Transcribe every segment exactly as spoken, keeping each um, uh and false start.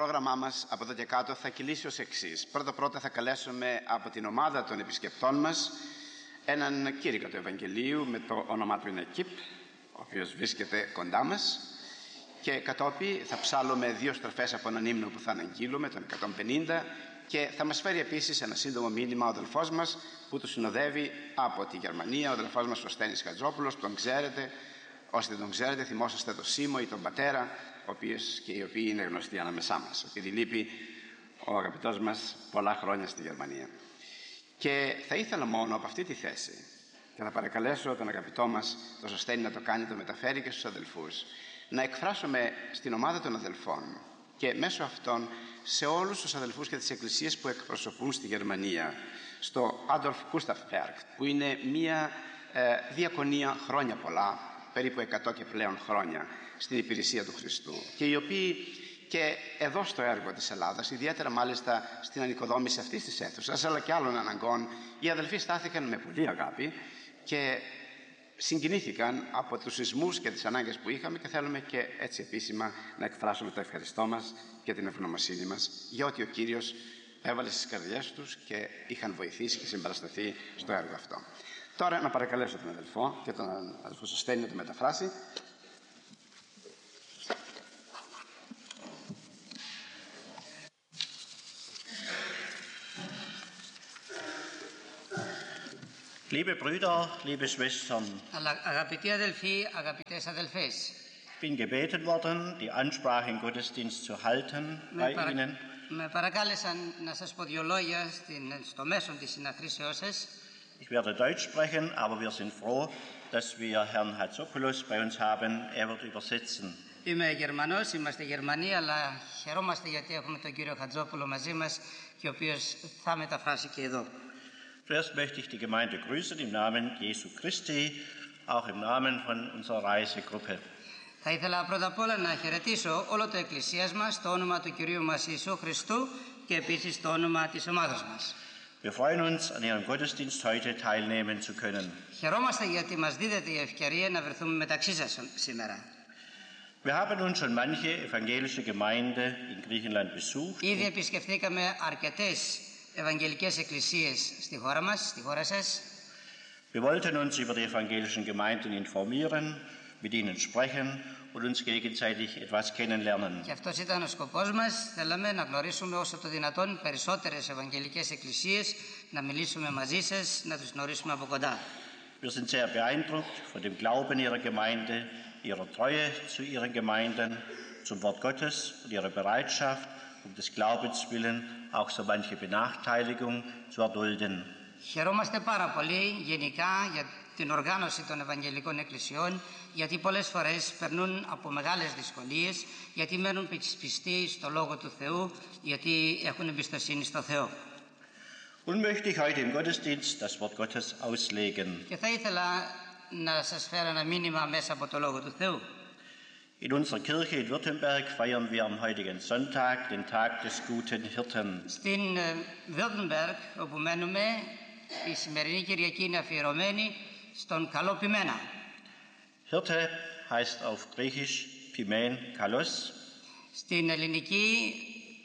πρόγραμμά μας από εδώ και κάτω θα κυλήσει ως εξής. Πρώτα-πρώτα θα καλέσουμε από την ομάδα των επισκεπτών μας έναν κήρυκα του Ευαγγελίου με το όνομά του είναι Κιπ, ο οποίος βρίσκεται κοντά μας, και κατόπιν θα ψάλλουμε δύο στροφές από έναν ύμνο που θα αναγγείλουμε, τον εκατόν πενήντα, και θα μας φέρει επίσης ένα σύντομο μήνυμα ο αδελφός μας που του συνοδεύει από τη Γερμανία, ο αδελφός μας ο Στένης Χατζόπουλος, τον ξέρετε. Όσοι δεν τον ξέρετε, θυμόσαστε τον Σίμω ή τον πατέρα, ο οποίος και οι οποίοι είναι γνωστοί ανάμεσά μας. Επειδή λείπει ο αγαπητός μας πολλά χρόνια στη Γερμανία. Και θα ήθελα μόνο από αυτή τη θέση, και θα παρακαλέσω τον αγαπητό μας, τον Σωστένη, να το κάνει, το μεταφέρει και στους αδελφούς, να εκφράσουμε στην ομάδα των αδελφών και μέσω αυτών σε όλους τους αδελφούς και τις εκκλησίες που εκπροσωπούν στη Γερμανία, στο Adolf Gustav Werk, που είναι μια ε, διακονία χρόνια πολλά, περίπου εκατό και πλέον χρόνια στην υπηρεσία του Χριστού, και οι οποίοι και εδώ στο έργο της Ελλάδας, ιδιαίτερα μάλιστα στην ανοικοδόμηση αυτής της αίθουσας αλλά και άλλων αναγκών, οι αδελφοί στάθηκαν με πολύ αγάπη και συγκινήθηκαν από τους σεισμούς και τις ανάγκες που είχαμε, και θέλουμε και έτσι επίσημα να εκφράσουμε το ευχαριστώ μας και την ευγνωμοσύνη μας για ό,τι ο Κύριος έβαλε στις καρδιές τους και είχαν βοηθήσει και συμπαρασταθεί στο έργο αυτό. Τώρα να παρακαλέσω τον αδελφό και τον αδελφό Σωστένη να το μεταφράσει. Liebe Brüder, liebe Schwestern, αγαπητοί αδελφοί, αγαπητές αδελφές, ich bin gebeten worden, die Ansprache im Gottesdienst zu halten bei παρα... Ihnen. Με παρακάλεσαν να σας πω δύο λόγια στην... στο μέσο της συναθρήσεώς σας. Ich werde Deutsch sprechen, aber wir sind froh, dass wir Herrn Hatzopoulos bei uns haben. Er wird übersetzen. Είμαι Γερμανός, είμαστε Γερμανοί, αλλά χαιρόμαστε γιατί έχουμε τον κύριο Χατζόπουλο μαζί μας, και ο οποίος θα μεταφράσει και εδώ. Zuerst möchte ich die Gemeinde grüßen im Namen Jesu Christi, auch im Namen von unserer Reisegruppe. Θα ήθελα πρώτα απ' όλα να χαιρετήσω όλο το εκκλησίασμα στο όνομα του Κυρίου μας Ιησού Χριστού και επίσης στο όνομα της ομάδας μας. Wir freuen uns, an Ihrem Gottesdienst heute teilnehmen zu können. Χαιρόμαστε γιατί μας δίδεται η ευκαιρία να βρεθούμε μεταξύ σας σήμερα. Wir haben nun schon manche evangelische Gemeinde in Griechenland besucht. Ήδη επισκεφθήκαμε αρκετές ευαγγελικές εκκλησίες στη χώρα μας, στη χώρα σας. Wir wollten uns über die evangelischen Gemeinden informieren, mit ihnen sprechen und uns gegenseitig etwas kennenlernen. Και αυτός ήταν ο σκοπός μας. Θέλαμε να γνωρίσουμε όσο το δυνατόν περισσότερες ευαγγελικές εκκλησίες, να μιλήσουμε μαζί σας, να τους γνωρίσουμε από κοντά. Wir sind sehr beeindruckt von dem Glauben ihrer Gemeinde, ihrer Treue zu ihren Gemeinden, zum Wort Gottes und ihrer Bereitschaft, um des Glaubens willen auch so manche Benachteiligung zu erdulden. Χαιρόμαστε πάρα πολύ γενικά για την οργάνωση των Ευαγγελικών Εκκλησιών, γιατί πολλές φορές περνούν από μεγάλες δυσκολίες, γιατί μένουν πιστοί στο Λόγο του Θεού, γιατί έχουν εμπιστοσύνη στο Θεό. Und möchte ich heute im Gottesdienst das Wort Gottes auslegen. Και θα ήθελα να σας φέρω ένα μήνυμα μέσα από το Λόγο του Θεού. In unserer Kirche in Württemberg feiern wir am heutigen Sonntag den Tag des guten Hirten. Στην Württemberg, όπου μένουμε, η σημερινή Κυριακή είναι αφιερωμένη στον καλό ποιμένα. Hirte heißt auf Griechisch Pimen Kalos. Στην ελληνική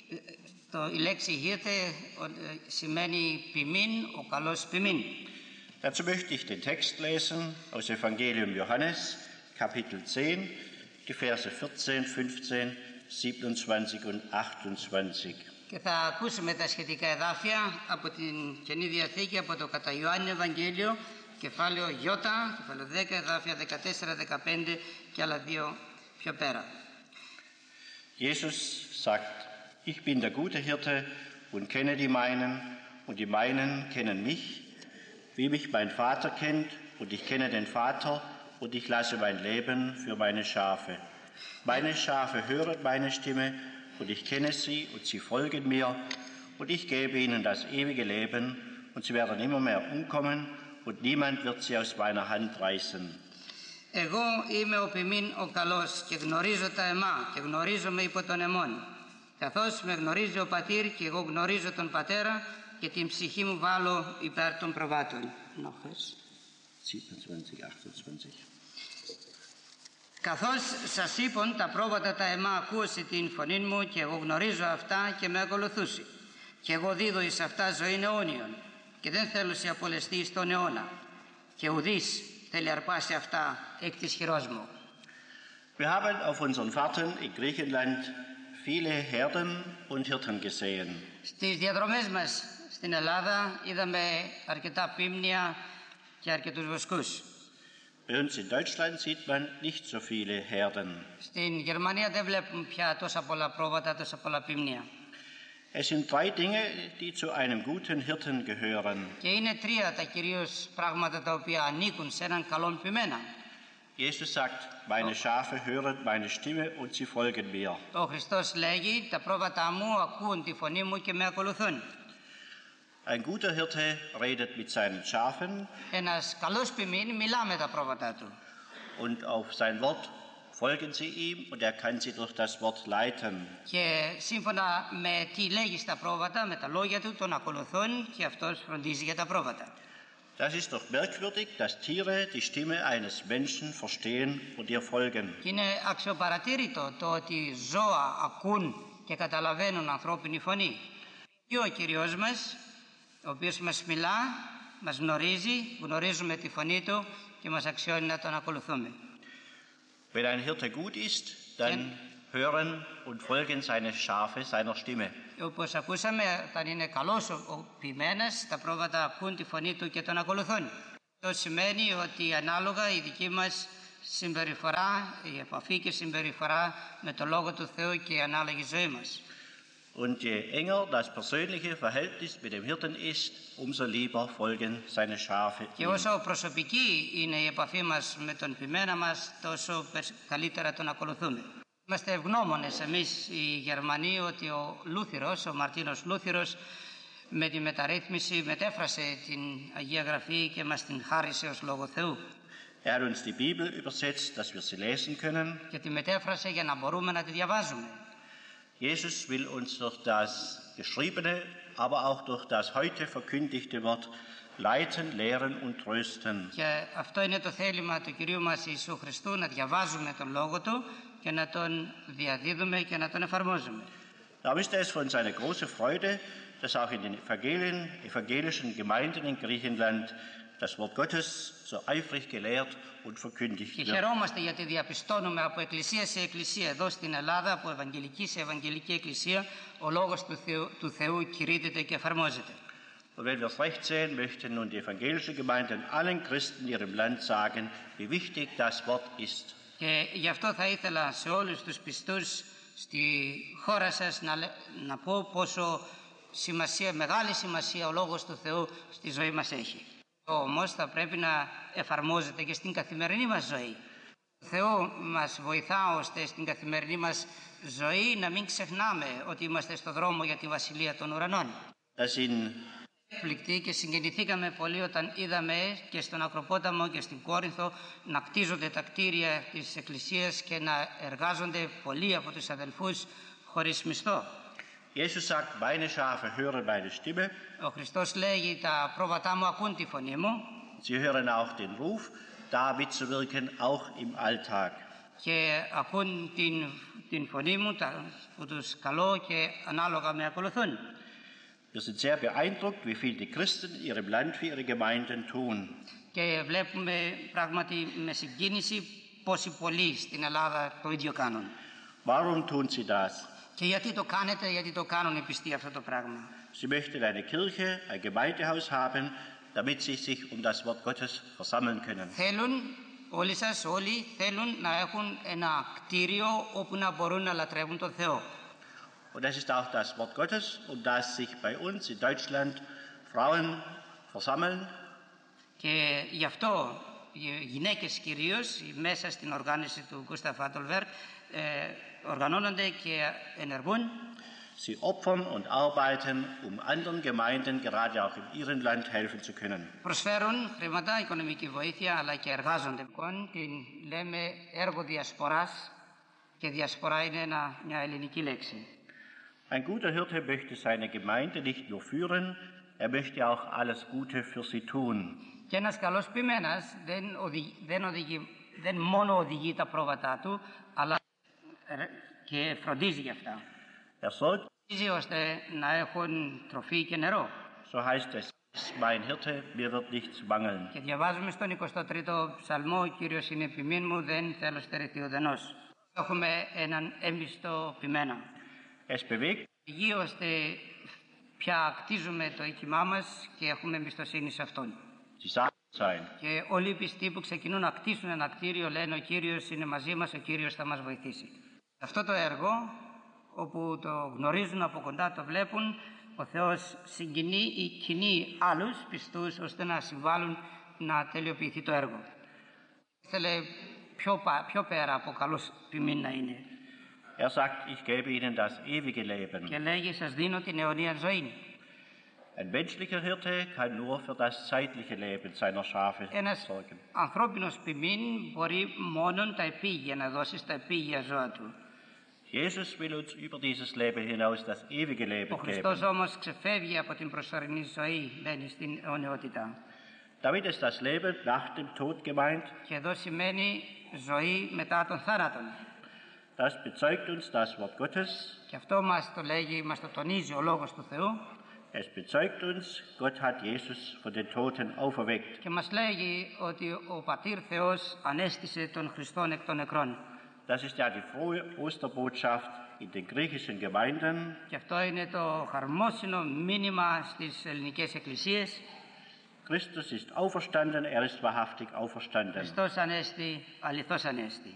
το, η λέξη Hirte σημαίνει ποιμήν, ο καλός ποιμήν. Dazu möchte ich den Text lesen aus Evangelium Johannes, Kapitel zehn, die Verse vierzehn, fünfzehn, siebenundzwanzig und achtundzwanzig. Και θα ακούσουμε τα σχετικά εδάφια από την Καινή Διαθήκη, από το κατά Ιωάννη Ευαγγέλιο, κεφάλαιο Ι, κεφάλαιο δέκα, εδάφια δεκατέσσερα, δεκαπέντε και άλλα δύο πιο πέρα. Jesus sagt, ich bin der gute Hirte und kenne die meinen, und die meinen kennen mich, wie mich mein Vater kennt, und ich kenne den Vater, und ich lasse mein Leben für meine Schafe. Meine Schafe hören meine Stimme, und ich kenne sie, und sie folgen mir, und ich gebe ihnen das ewige Leben, und sie werden immer mehr umkommen, und niemand wird sie aus meiner Hand reißen. Εγώ είμαι ο ποιμήν ο καλός και γνωρίζω τα εμά και γνωρίζομαι υπό τον εμών. Καθώς με γνωρίζει ο πατήρ και εγώ γνωρίζω τον πατέρα και την ψυχή μου βάλω υπέρ των προβάτων. siebenundzwanzig, achtundzwanzig. Καθώς σας είπων τα πρόβατα τα εμά ακούσει την φωνή μου και εγώ γνωρίζω αυτά και με ακολουθούσει. Και εγώ δίδω εις αυτά ζωήν αιώνιον και δεν θέλω σε απολεστεί στον αιώνα. Και ουδής θέλει αρπάσει αυτά εκ της χειρός μου. Wir haben auf unseren Fahrten in Griechenland viele Herden und Hirten gesehen. Στις διαδρομές μας στην Ελλάδα είδαμε αρκετά πίμνια και αρκετούς βοσκούς. Bei uns in Deutschland sieht man nicht so viele Herden. Στην Γερμανία δεν βλέπουμε πια τόσα πολλά πρόβατα, τόσα πολλά πίμνια. Es sind drei Dinge, die zu einem guten Hirten gehören. Και είναι τρία τα κυρίως πράγματα τα οποία ανήκουν σε έναν καλόν ποιμένα. Jesus sagt, meine Schafe hören meine Stimme und sie folgen mir. Ο Χριστός λέγει, τα πρόβατα μου ακούν τη φωνή μου και με ακολουθούν. Ein guter Hirte redet mit seinen Schafen. Ένας καλός ποιμήν μιλά με τα πρόβατα του. Und auf sein Wort folgen sie ihm und er kann sie durch das Wort leiten. Και σύμφωνα με τι λέγει στα πρόβατα, με τα λόγια του, τον ακολουθούν και αυτός φροντίζει για τα πρόβατα. Das ist doch merkwürdig, dass Tiere die Stimme eines Menschen verstehen und ihr folgen. Και είναι αξιοπαρατήρητο το ότι ζώα ακούν και καταλαβαίνουν ανθρώπινη φωνή. Και ο Κύριος μας, ο οποίος μας μιλά, μας γνωρίζει, γνωρίζουμε τη φωνή του και μας αξιώνει να τον ακολουθούμε. Wenn ein Hirte gut ist, dann hören und folgen seine Schafe seiner Stimme. Όπως ακούσαμε, όταν είναι καλός ο ποιμένας, τα πρόβατα ακούν τη φωνή του και τον ακολουθούν. Αυτό σημαίνει ότι ανάλογα η δική μας συμπεριφορά, η επαφή και συμπεριφορά με το Λόγο του Θεού και η ανάλογη ζωή μας. Und je enger das persönliche Verhältnis mit dem Hirten ist, umso lieber folgen seine Schafe ihm. Και όσο προσωπική είναι η επαφή μας με τον ποιμένα μας, τόσο καλύτερα τον ακολουθούμε. Είμαστε ευγνώμονες εμείς οι Γερμανοί ότι ο Λούθυρος, ο Μαρτίνος Λούθυρος, με τη μεταρρύθμιση μετέφρασε την Αγία Γραφή και μας την χάρισε ως Λόγο Θεού. Er hat uns die Bibel übersetzt, dass wir sie lesen können. Και τη μετέφρασε για να μπορούμε να τη διαβάζουμε. Jesus will uns durch das Geschriebene, aber auch durch das heute verkündigte Wort leiten, lehren und trösten. Και αυτό είναι το θέλημα του Κυρίου μας Ιησού Χριστού, να διαβάζουμε τον Λόγο Του και να τον διαδίδουμε και να τον εφαρμόζουμε. Darum ist es für uns eine große Freude, dass auch in den Evangelien, evangelischen Gemeinden in Griechenland das Wort Gottes so eifrig gelehrt und verkündigt Και wird. χαιρόμαστε γιατί διαπιστώνουμε από εκκλησία σε εκκλησία εδώ στην Ελλάδα, από ευαγγελική σε ευαγγελική εκκλησία, ο Λόγος του Θεού, του Θεού κηρύττεται και εφαρμόζεται. Und wenn wir es recht sehen, möchten nun die evangelische Gemeinde allen Christen in ihrem Land sagen, wie wichtig das Wort ist. Και γι' αυτό θα ήθελα σε όλους τους πιστούς στη χώρα σας να, να πω πόσο σημασία, μεγάλη σημασία ο Λόγος του Θεού στη ζωή μας έχει. Όμως θα πρέπει να εφαρμόζεται και στην καθημερινή μας ζωή. Ο Θεός μας βοηθά ώστε στην καθημερινή μας ζωή να μην ξεχνάμε ότι είμαστε στο δρόμο για τη Βασιλεία των Ουρανών. Εκπληκτοί και συγκινηθήκαμε πολύ όταν είδαμε και στον Ακροπόταμο και στην Κόρινθο να κτίζονται τα κτίρια της Εκκλησίας και να εργάζονται πολλοί από τους αδελφούς χωρίς μισθό. Jesus sagt, meine Schafe hören meine Stimme. Ο Χριστός λέγει, τα πρόβατά μου ακούν τη φωνή μου. Sie hören auch den Ruf, da mitzuwirken, auch im Alltag. Και ακούν την, την φωνή μου, τα, που τους καλώ και ανάλογα με ακολουθούν. Wir sind sehr beeindruckt, wie viel die Christen in ihrem Land für ihre Gemeinden tun. Και βλέπουμε πράγματι με συγκίνηση πόσοι πολλοί στην Ελλάδα το ίδιο κάνουν. Warum tun sie das? Και γιατί το κάνετε, γιατί το κάνουν οι πιστοί αυτό το πράγμα. Sie möchten eine Kirche, ein Gemeindehaus haben, damit sie sich um das Wort Gottes versammeln können. Θέλουν, όλοι σας, όλοι θέλουν να έχουν ένα κτίριο όπου να μπορούν να λατρεύουν τον Θεό. Und das ist auch das Wort Gottes, um das sich bei uns in Deutschland Frauen versammeln. Και γι' αυτό οι γυναίκες κυρίως μέσα στην οργάνωση του Γκούσταφ Άντολβερ ε, οργανώνονται και ενεργούν. Sie opfern und arbeiten, um anderen Gemeinden, gerade auch in ihrem Land, helfen zu können. Προσφέρουν χρήματα, οικονομική βοήθεια, αλλά και εργάζονται. Την λέμε έργο διασποράς και διασπορά είναι ένα, μια ελληνική λέξη. Ein guter Hirte möchte seine Gemeinde nicht nur führen, er möchte auch alles Gute für sie tun. Και ένας καλός ποιμένας δεν οδηγεί, δεν οδηγεί δεν μόνο οδηγεί τα πρόβατά του, αλλά και φροντίζει γι' αυτά. Er sorgt, Φροντίζει ώστε να έχουν τροφή και νερό. so heißt es, mein Hirte, mir wird nichts mangeln. Και διαβάζουμε στον εικοστό τρίτο ψαλμό, ο Κύριος είναι ποιμήν μου, δεν θέλω στερεθεί ουδενός. Έχουμε έναν έμπιστο ποιμένα. Es bewegt, Οδηγεί ώστε πια κτίζουμε το οίκημά μας και έχουμε εμπιστοσύνη σε Αυτόν. die Sachen sein. Και όλοι οι πιστοί που ξεκινούν να κτίσουν ένα κτίριο λένε ο Κύριος είναι μαζί μας, ο Κύριος θα μας βοηθήσει. Αυτό το έργο, όπου το γνωρίζουν από κοντά, το βλέπουν, ο Θεός συγκινεί ή κινεί άλλους πιστούς ώστε να συμβάλλουν να τελειοποιηθεί το έργο. Ήθελε πιο, πιο πέρα από καλός ποιμήν να είναι. Er sagt, ich gebe ihnen das ewige Leben. Και λέγει, σας δίνω την αιωνία ζωή. Ein menschlicher Hirte kann nur für das zeitliche Leben seiner Schafe Ένας sorgen. ανθρώπινος ποιμήν μπορεί μόνον τα επίγεια να δώσει στα επίγεια ζώα του. Jesus will uns über dieses Leben hinaus das ewige Ο Leben Χριστός geben. όμως ξεφεύγει από την προσωρινή ζωή, μπαίνει στην αιωνιότητα. Damit ist das Leben nach dem Tod gemeint. Και εδώ σημαίνει ζωή μετά τον θάνατον. Das bezeugt uns das Wort Gottes. Και αυτό μας το λέγει, μας το τονίζει ο Λόγος του Θεού. Es bezeugt uns, Gott hat Jesus von den Toten auferweckt. Και μας λέγει ότι ο Πατήρ Θεός ανέστησε τον Χριστόν εκ των νεκρών. Das ist ja die frohe Osterbotschaft in den griechischen Gemeinden. Και αυτό είναι το χαρμόσυνο μήνυμα στις ελληνικές εκκλησίες. Christus ist auferstanden, er ist wahrhaftig auferstanden. Χριστός ανέστη, αληθώς ανέστη.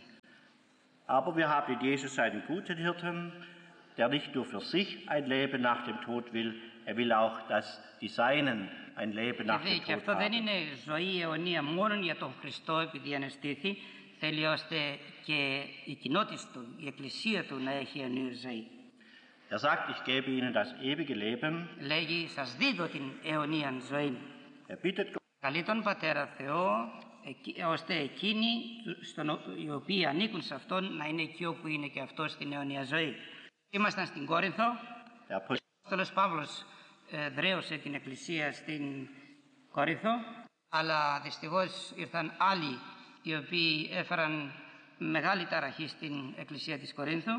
Aber wir haben in Jesus einen guten Hirten, der nicht nur für sich ein Leben nach dem Tod will, er will auch, dass die Seinen ein Leben nach dem Και Tod αυτό δεν haben. είναι ζωή αιωνία μόνο για τον Χριστό επειδή ανεστήθη, θέλει ώστε και η κοινότητα του, η εκκλησία του να έχει αιωνία ζωή. Er sagt, ich gebe ihnen das ewige Leben. Λέγει, σας δίδω την αιωνία ζωή. Er bittet Gott, Καλεί τον Πατέρα Θεό, εκει- ώστε εκείνοι στον, οι οποίοι ανήκουν σε Αυτόν να είναι εκεί όπου είναι και Αυτό στην αιωνία ζωή. Ήμασταν στην Κόρινθο, der Apostel, ο Απόστολος Παύλος ε, δρέωσε την εκκλησία στην Κόρινθο, αλλά δυστυχώς ήρθαν άλλοι οι οποίοι έφεραν μεγάλη ταραχή στην εκκλησία της Κορίνθου.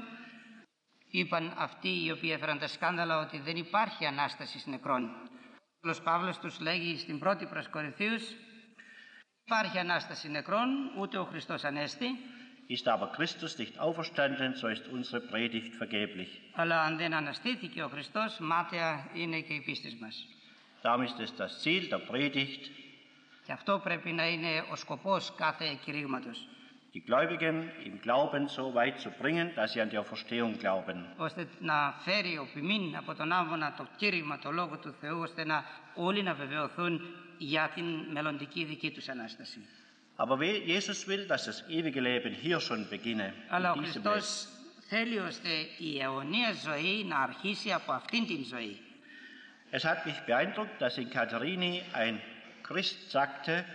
Είπαν αυτοί οι οποίοι έφεραν τα σκάνδαλα ότι δεν υπάρχει Ανάσταση νεκρών. Ο Απόστολος Παύλος τους λέγει στην πρώτη προς Κορινθίους, υπάρχει Ανάσταση νεκρών, ούτε ο Χριστός Ανέστη, ist aber Christus nicht auferstanden, so ist unsere Predigt vergeblich. αλλά αν δεν αναστήθηκε ο Χριστός, μάταια είναι και η πίστη μας. Darum ist es das Ziel der Predigt, Και αυτό πρέπει να είναι ο σκοπός κάθε κηρύγματος, die Gläubigen im Glauben so weit zu bringen, dass sie an die Auferstehung glauben. ώστε να φέρει ο ποιμήν από τον άμβονα το κήρυγμα, το Λόγο του Θεού, ώστε να όλοι να βεβαιωθούν για την μελλοντική δική τους Ανάσταση. Aber Jesus will, dass das ewige Leben hier schon beginne. Αλλά ο in diesem Leben. Χριστός θέλει ώστε η αιωνία ζωή να αρχίσει από αυτήν την ζωή. Es hat mich beeindruckt, dass in Katharini ein Christ sagte,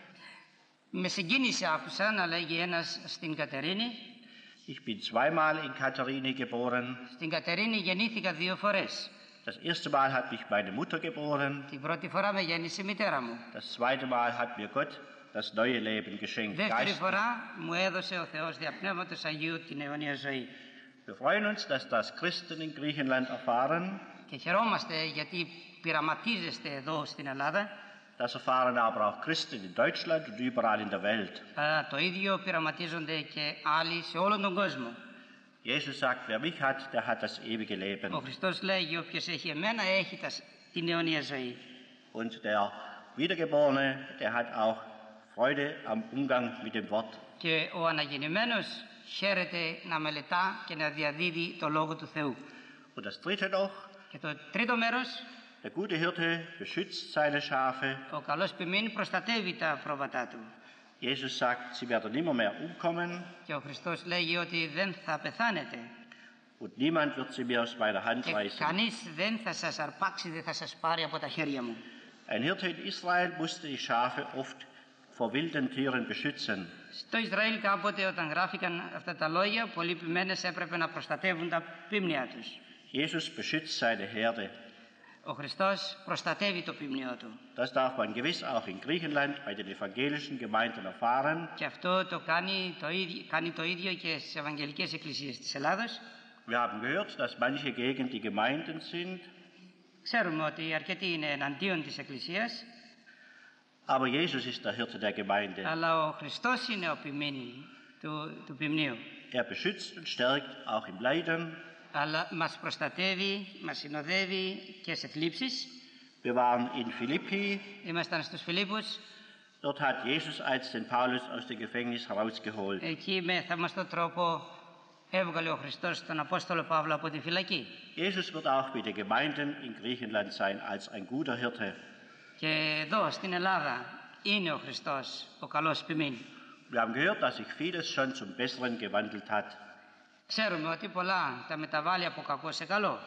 Με συγκίνησε άκουσα να λέγει ένας στην Κατερίνη. ich bin zweimal in Katharini geboren. Στην Κατερίνη γεννήθηκα δύο φορές. Das erste Mal hat mich meine Mutter geboren. Την πρώτη φορά με γέννησε η μητέρα μου. Das zweite Mal hat mir Gott das neue Leben geschenkt. Δεύτερη Geistlich. φορά μου έδωσε ο Θεός δια Πνεύματος Αγίου την αιωνία ζωή. Wir freuen uns, dass das Christen in Griechenland erfahren. Και χαιρόμαστε γιατί πειραματίζεστε εδώ στην Ελλάδα. Das erfahren aber auch Christen in Deutschland und überall in der Welt. Α, το ίδιο πειραματίζονται και άλλοι σε όλον τον κόσμο. Jesus sagt, wer mich hat, der hat das ewige Ο Leben. Χριστός λέγει όποιος έχει εμένα έχει τα, την αιωνία ζωή. Und der Wiedergeborene, der hat auch Freude am Umgang mit dem Wort. Και ο αναγεννημένος χαίρεται να μελετά και να διαδίδει το Λόγο του Θεού. Und das dritte noch, Και το τρίτο μέρος, der gute Hirte beschützt seine Schafe. ο καλός ποιμήν προστατεύει τα πρόβατά του. Jesus sagt, sie werden nimmer mehr umkommen Και ο Χριστός λέγει ότι δεν θα πεθάνετε. und niemand wird sie mir aus meiner Hand Και reißen. κανείς δεν θα σας αρπάξει, δεν θα σας πάρει από τα χέρια μου. Ein Hirte in Israel musste die Schafe oft vor wilden Tieren beschützen. Στο Ισραήλ κάποτε όταν γράφηκαν αυτά τα λόγια, πολλοί ποιμένες έπρεπε να προστατεύουν τα πίμνια τους. Jesus beschützt seine Herde. Ο Χριστός προστατεύει το ποιμνιό του. Das darf man gewiss auch in Griechenland bei den evangelischen Gemeinden erfahren. Και αυτό το κάνει το ίδιο, κάνει το ίδιο και στις Ευαγγελικές Εκκλησίες της Ελλάδος. Wir haben gehört, dass manche gegen die Gemeinden sind. Ξέρουμε ότι αρκετοί είναι εναντίον της Εκκλησίας. Aber Jesus ist der Hirte der Gemeinde. Αλλά ο Χριστός είναι ο ποιμήνη του, του ποιμνίου. Er beschützt und stärkt auch im Leiden. Αλλά μας προστατεύει, μας συνοδεύει και σε θλίψεις. Wir waren in Philippi. Ήμασταν στους Φιλίππους. Dort hat Jesus als den Paulus aus dem Gefängnis herausgeholt. Εκεί με θαυμαστό τρόπο έβγαλε ο Χριστός τον Απόστολο Παύλο από τη φυλακή. Jesus wird auch mit den Gemeinden in Griechenland sein als ein guter Hirte. Και εδώ στην Ελλάδα είναι ο Χριστός ο καλός ποιμήν. Wir haben gehört, dass sich vieles schon zum Besseren gewandelt hat. Ξέρουμε ότι πολλά τα μεταβάλλει από κακό σε καλό.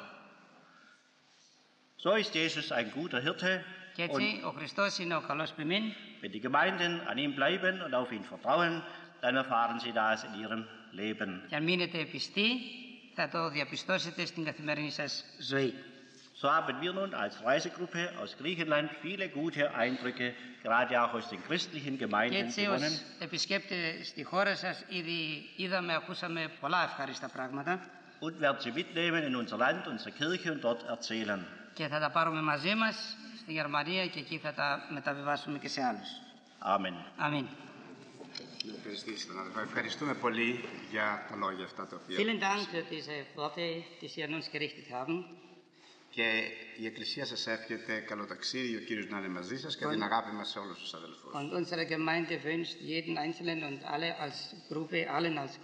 So ist Jesus ein guter Hirte. Και έτσι ο Χριστός είναι ο καλός ποιμήν. Wenn die Gemeinden an ihm bleiben und auf ihn vertrauen, dann erfahren sie das in ihrem Leben. Και αν μείνετε πιστοί, θα το διαπιστώσετε στην καθημερινή σας ζωή. So haben wir nun als Reisegruppe aus Griechenland viele gute Eindrücke, gerade auch aus den christlichen Και Gemeinden έτσι gewonnen. ως επισκέπτε στη χώρα σας ήδη είδαμε, ακούσαμε πολλά ευχάριστα πράγματα Und werden sie mitnehmen in unser Land, unsere Kirche und dort erzählen. και θα τα πάρουμε μαζί μας στη Γερμανία και εκεί θα τα μεταβιβάσουμε και σε άλλους. Amen. Αμήν. Ευχαριστούμε πολύ για τα λόγια αυτά τα οποία. Vielen Dank für diese Worte, die Sie an uns gerichtet haben. Και η Εκκλησία σας εύχεται καλό ταξίδι, ο Κύριος να είναι μαζί σας και την αγάπη μας σε όλους τους αδελφούς. Und unsere Gemeinde wünscht jeden Einzelnen und alle als Gruppe, allen als